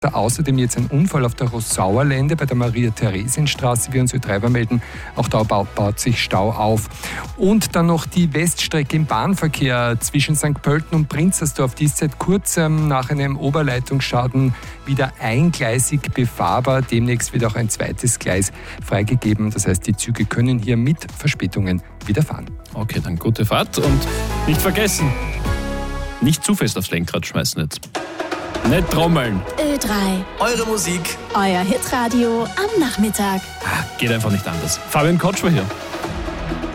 Außerdem jetzt ein Unfall auf der Rossauerlände bei der Maria-Theresien-Straße, wie uns Ö3 melden. Auch da baut sich Stau auf. Und dann noch die Weststrecke im Bahnverkehr zwischen St. Pölten und Prinzersdorf. Die ist seit kurzem nach einem Oberleitungsschaden wieder eingleisig befahrbar. Demnächst wird auch ein zweites Gleis freigegeben. Das heißt, die Züge können hier mit Verspätungen wieder fahren. Okay, dann gute Fahrt und nicht vergessen, nicht zu fest aufs Lenkrad schmeißen jetzt. Nicht trommeln. Ö3. Eure Musik. Euer Hitradio am Nachmittag. Geht einfach nicht anders. Fabian Kotsch war hier.